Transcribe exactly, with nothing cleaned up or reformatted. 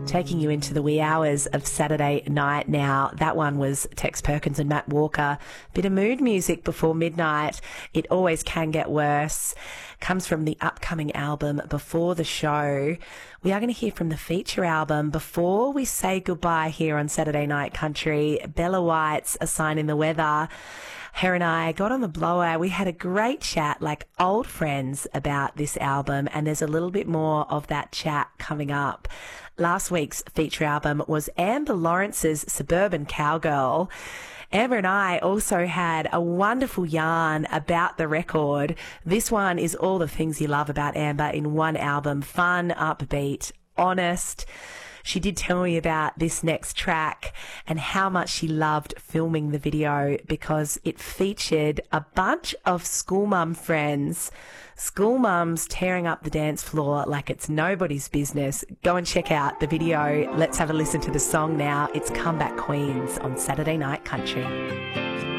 taking you into the wee hours of Saturday night now. That one was Tex Perkins and Matt Walker. Bit of mood music before midnight. It Always Can Get Worse. Comes from the upcoming album Before the Show. We are going to hear from the feature album before we say goodbye here on Saturday Night Country. Bella White's A Sign in the Weather. Her and I got on the blower. We had a great chat like old friends about this album, and there's a little bit more of that chat coming up. Last week's feature album was Amber Lawrence's Suburban Cowgirl. Amber and I also had a wonderful yarn about the record. This one is all the things you love about Amber in one album. Fun, upbeat, honest. She did tell me about this next track and how much she loved filming the video because it featured a bunch of school mum friends, school mums tearing up the dance floor like it's nobody's business. Go and check out the video. Let's have a listen to the song now. It's Comeback Queens on Saturday Night Country.